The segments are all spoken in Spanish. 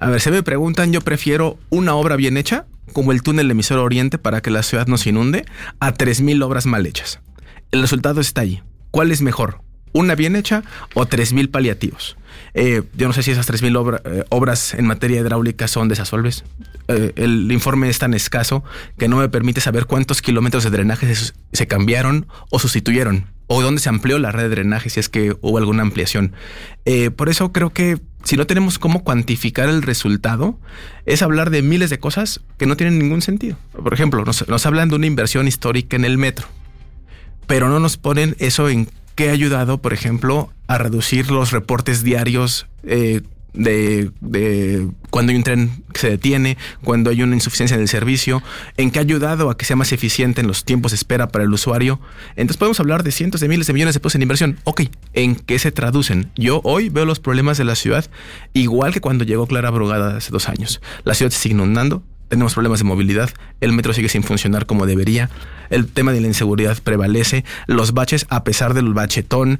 A ver, si me preguntan, yo prefiero una obra bien hecha, como el túnel Emisor Oriente para que la ciudad no se inunde, a 3,000 obras mal hechas. El resultado está ahí. ¿Cuál es mejor? ¿Una bien hecha o 3,000 paliativos? Yo no sé si esas 3,000 obras en materia hidráulica son desasolves. El informe es tan escaso que no me permite saber cuántos kilómetros de drenaje se cambiaron o sustituyeron, o dónde se amplió la red de drenaje si es que hubo alguna ampliación. Por eso creo que si no tenemos cómo cuantificar el resultado, es hablar de miles de cosas que no tienen ningún sentido. Por ejemplo, nos hablan de una inversión histórica en el metro, pero no nos ponen eso en qué ha ayudado, por ejemplo, a reducir los reportes diarios de cuando hay un tren que se detiene, cuando hay una insuficiencia en el servicio, en qué ha ayudado a que sea más eficiente en los tiempos de espera para el usuario. Entonces podemos hablar de cientos de miles de millones de pesos en inversión. Ok, ¿en qué se traducen? Yo hoy veo los problemas de la ciudad igual que cuando llegó Clara Brugada hace 2 años. La ciudad se sigue inundando, tenemos problemas de movilidad, el metro sigue sin funcionar como debería, el tema de la inseguridad prevalece, los baches, a pesar del bachetón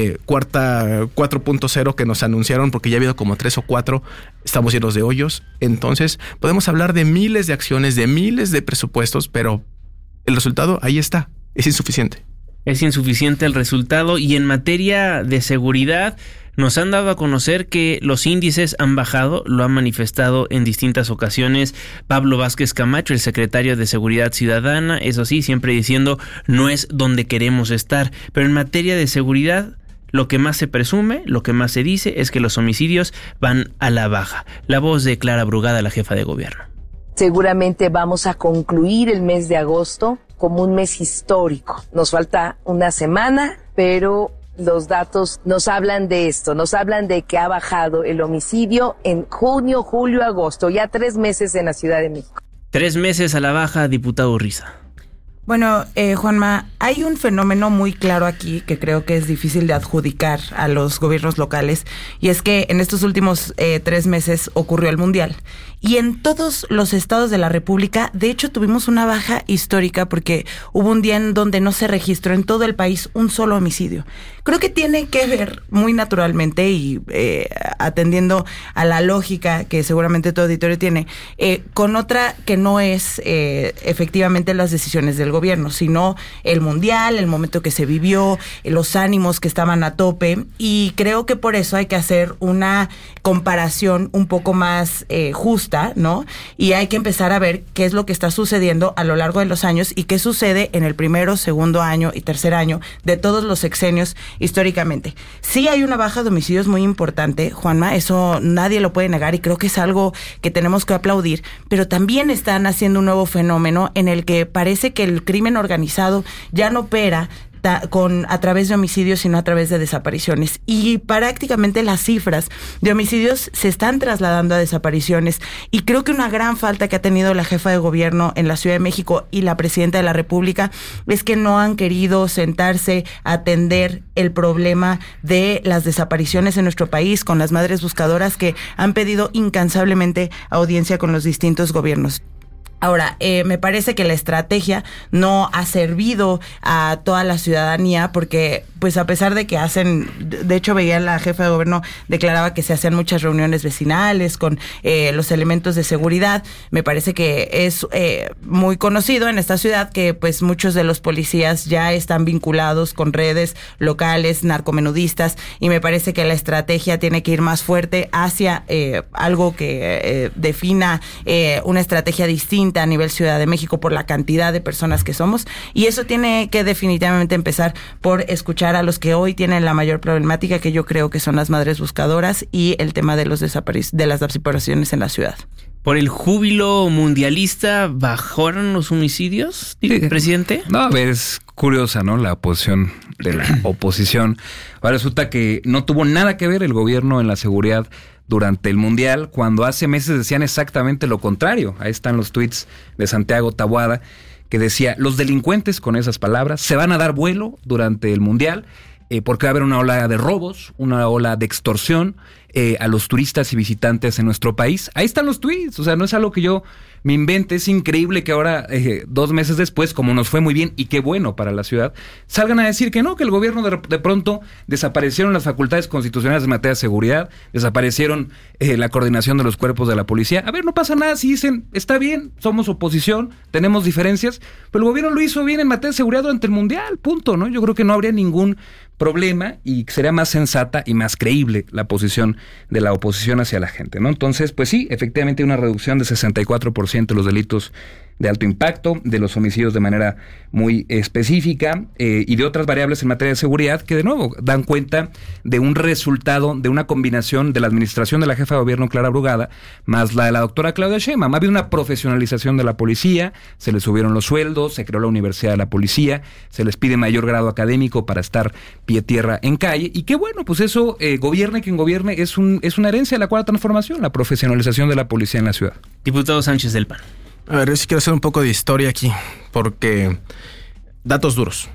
4.0 que nos anunciaron, porque ya ha habido como 3 o 4, estamos llenos de hoyos. Entonces podemos hablar de miles de acciones, de miles de presupuestos, pero el resultado ahí está, es insuficiente. Es insuficiente el resultado. Y en materia de seguridad, nos han dado a conocer que los índices han bajado, lo ha manifestado en distintas ocasiones Pablo Vázquez Camacho, el secretario de Seguridad Ciudadana, eso sí, siempre diciendo no es donde queremos estar. Pero en materia de seguridad, lo que más se presume, lo que más se dice es que los homicidios van a la baja. La voz de Clara Brugada, la jefa de gobierno. Seguramente vamos a concluir el mes de agosto como un mes histórico. Nos falta una semana, pero los datos nos hablan de esto, nos hablan de que ha bajado el homicidio en junio, julio, agosto, ya 3 meses en la Ciudad de México. 3 meses a la baja, diputado Urriza. Bueno, Juanma, hay un fenómeno muy claro aquí que creo que es difícil de adjudicar a los gobiernos locales, y es que en estos últimos 3 meses ocurrió el Mundial. Y en todos los estados de la República, de hecho, tuvimos una baja histórica porque hubo un día en donde no se registró en todo el país un solo homicidio. Creo que tiene que ver muy naturalmente y atendiendo a la lógica que seguramente tu auditorio tiene, con otra que no es efectivamente las decisiones del gobierno, sino el Mundial, el momento que se vivió, los ánimos que estaban a tope, y creo que por eso hay que hacer una comparación un poco más justa, ¿no? Y hay que empezar a ver qué es lo que está sucediendo a lo largo de los años y qué sucede en el primero, segundo año y tercer año de todos los sexenios históricamente. Sí hay una baja de homicidios muy importante, Juanma, eso nadie lo puede negar y creo que es algo que tenemos que aplaudir, pero también están haciendo un nuevo fenómeno en el que parece que el crimen organizado ya no opera a través de homicidios, sino a través de desapariciones. Y prácticamente las cifras de homicidios se están trasladando a desapariciones. Y creo que una gran falta que ha tenido la jefa de gobierno en la Ciudad de México y la presidenta de la República es que no han querido sentarse a atender el problema de las desapariciones en nuestro país con las madres buscadoras que han pedido incansablemente audiencia con los distintos gobiernos. Ahora, me parece que la estrategia no ha servido a toda la ciudadanía porque, pues a pesar de que de hecho veía la jefa de gobierno, declaraba que se hacían muchas reuniones vecinales con los elementos de seguridad. Me parece que es muy conocido en esta ciudad que pues muchos de los policías ya están vinculados con redes locales, narcomenudistas, y me parece que la estrategia tiene que ir más fuerte hacia algo que defina una estrategia distinta a nivel Ciudad de México por la cantidad de personas que somos, y eso tiene que definitivamente empezar por escuchar a los que hoy tienen la mayor problemática, que yo creo que son las madres buscadoras y el tema de las desapariciones en la ciudad. ¿Por el júbilo mundialista bajaron los homicidios, presidente? No, a ver, es curiosa, ¿no? La posición de la oposición. Ahora resulta que no tuvo nada que ver el gobierno en la seguridad durante el Mundial, cuando hace meses decían exactamente lo contrario. Ahí están los tweets de Santiago Taboada, que decía, los delincuentes, con esas palabras, se van a dar vuelo durante el Mundial, porque va a haber una ola de robos, una ola de extorsión, a los turistas y visitantes en nuestro país. Ahí están los tweets, o sea, no es algo que yo me invente. Es increíble que ahora, 2 meses después, como nos fue muy bien y qué bueno para la ciudad, salgan a decir que no, que el gobierno de pronto desaparecieron las facultades constitucionales en materia de seguridad, desaparecieron la coordinación de los cuerpos de la policía. A ver, no pasa nada si dicen, está bien, somos oposición, tenemos diferencias, pero el gobierno lo hizo bien en materia de seguridad durante el Mundial, punto, ¿no? Yo creo que no habría ningún problema y sería más sensata y más creíble la posición de la oposición hacia la gente, ¿no? Entonces, pues sí, efectivamente hay una reducción de 64% de los delitos de alto impacto, de los homicidios de manera muy específica y de otras variables en materia de seguridad que de nuevo dan cuenta de un resultado de una combinación de la administración de la jefa de gobierno Clara Brugada más la de la doctora Claudia Sheinbaum. Ha habido una profesionalización de la policía, se les subieron los sueldos, se creó la Universidad de la Policía, se les pide mayor grado académico para estar pie tierra en calle y que bueno, pues eso gobierne quien gobierne es una herencia de la cuarta transformación, la profesionalización de la policía en la ciudad. Diputado Sánchez del PAN. A ver, yo sí quiero hacer un poco de historia aquí, porque datos duros.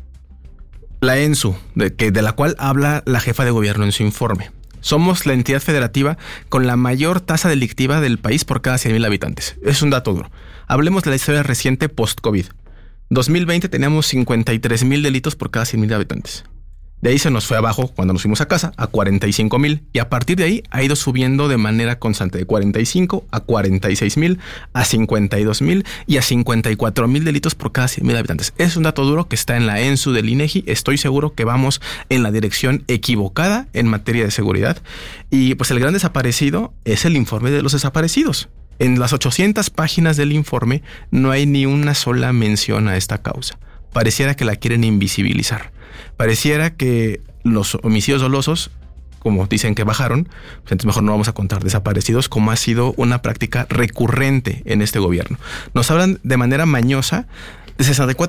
La ENSU, de la cual habla la jefa de gobierno en su informe. Somos la entidad federativa con la mayor tasa delictiva del país por cada 100,000 habitantes. Es un dato duro. Hablemos de la historia reciente post-COVID. 2020 teníamos 53,000 delitos por cada 100,000 habitantes. De ahí se nos fue abajo cuando nos fuimos a casa a 45,000 y a partir de ahí ha ido subiendo de manera constante de 45 a 46,000 a 52,000 y a 54,000 delitos por cada 100,000 habitantes. Es un dato duro que está en la ENSU del INEGI. Estoy seguro que vamos en la dirección equivocada en materia de seguridad y pues el gran desaparecido es el informe de los desaparecidos. En las 800 páginas del informe no hay ni una sola mención a esta causa. Pareciera que la quieren invisibilizar. Pareciera que los homicidios dolosos, como dicen que bajaron, pues entonces mejor no vamos a contar desaparecidos, como ha sido una práctica recurrente en este gobierno. Nos hablan de manera mañosa de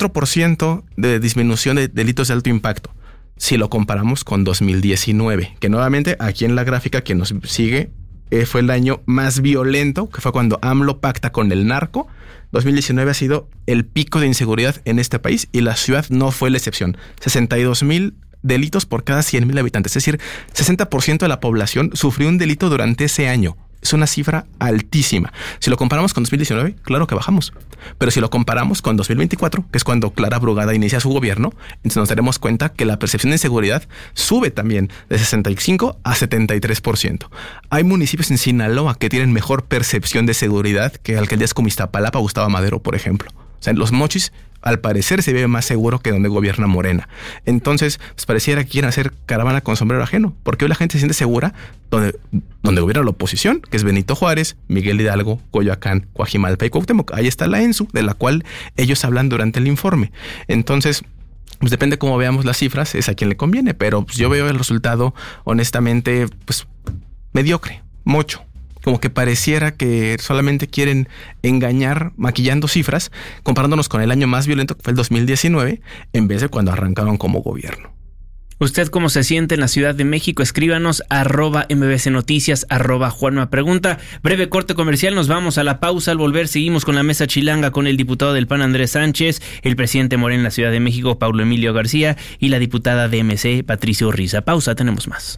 64% de disminución de delitos de alto impacto, si lo comparamos con 2019, que nuevamente aquí en la gráfica que nos sigue fue el año más violento, que fue cuando AMLO pacta con el narco. 2019 ha sido el pico de inseguridad en este país y la ciudad no fue la excepción. 62,000 delitos por cada 100,000 habitantes. Es decir, 60% de la población sufrió un delito durante ese año. Es una cifra altísima. Si lo comparamos con 2019, claro que bajamos. Pero si lo comparamos con 2024, que es cuando Clara Brugada inicia su gobierno, entonces nos daremos cuenta que la percepción de inseguridad sube también de 65 a 73%. Hay municipios en Sinaloa que tienen mejor percepción de seguridad que alcaldías como Iztapalapa o Gustavo Madero, por ejemplo. O sea, en Los Mochis, al parecer, se vive más seguro que donde gobierna Morena. Entonces, pues pareciera que quieren hacer caravana con sombrero ajeno, porque hoy la gente se siente segura donde gobierna la oposición, que es Benito Juárez, Miguel Hidalgo, Coyoacán, Coajimalpa y Cuauhtémoc. Ahí está la ENSU, de la cual ellos hablan durante el informe. Entonces, pues depende cómo veamos las cifras, es a quien le conviene, pero pues yo veo el resultado, honestamente, pues mediocre, mucho. Como que pareciera que solamente quieren engañar maquillando cifras, comparándonos con el año más violento que fue el 2019, en vez de cuando arrancaron como gobierno. ¿Usted cómo se siente en la Ciudad de México? Escríbanos @MBC Noticias, @Juanma Pregunta. Breve corte comercial, nos vamos a la pausa. Al volver seguimos con la mesa chilanga con el diputado del PAN Andrés Sánchez, el presidente Morena en la Ciudad de México Paulo Emilio García y la diputada de MC Patricio Riza. Pausa, tenemos más.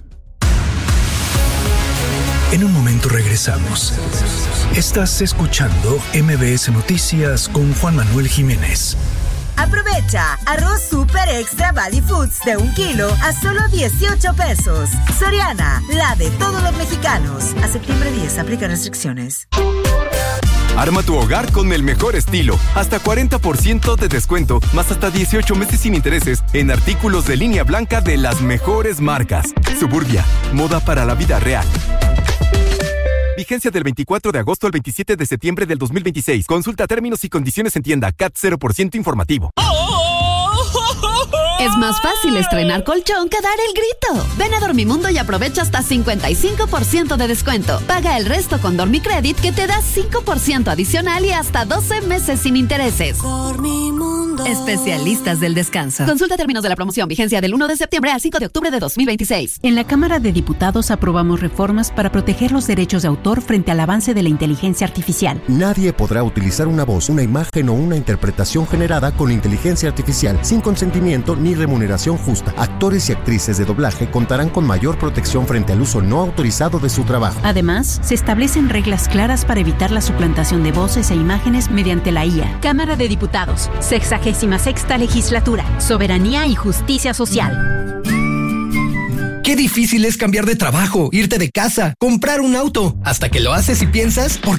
En un momento regresamos. Estás escuchando MBS Noticias con Juan Manuel Jiménez. Aprovecha arroz Super Extra Valley Foods de 1 kilo a solo 18 pesos. Soriana, la de todos los mexicanos. A septiembre 10, aplica restricciones. Arma tu hogar con el mejor estilo. Hasta 40% de descuento, más hasta 18 meses sin intereses en artículos de línea blanca de las mejores marcas. Suburbia, moda para la vida real. Vigencia del 24 de agosto al 27 de septiembre del 2026. Consulta términos y condiciones en tienda. CAT 0% informativo. Es más fácil estrenar colchón que dar el grito. Ven a Dormimundo y aprovecha hasta 55% de descuento. Paga el resto con Dormicredit que te da 5% adicional y hasta 12 meses sin intereses. Dormimundo. mundo. Especialistas del descanso. Consulta términos de la promoción. Vigencia del 1 de septiembre al 5 de octubre de 2026. En la Cámara de Diputados aprobamos reformas para proteger los derechos de autor frente al avance de la inteligencia artificial. Nadie podrá utilizar una voz, una imagen o una interpretación generada con inteligencia artificial sin consentimiento ni remuneración justa. Actores y actrices de doblaje contarán con mayor protección frente al uso no autorizado de su trabajo. Además, se establecen reglas claras para evitar la suplantación de voces e imágenes mediante la IA. Cámara de Diputados, 66ª Legislatura, Soberanía y Justicia Social. Qué difícil es cambiar de trabajo, irte de casa, comprar un auto, hasta que lo haces y piensas, ¿por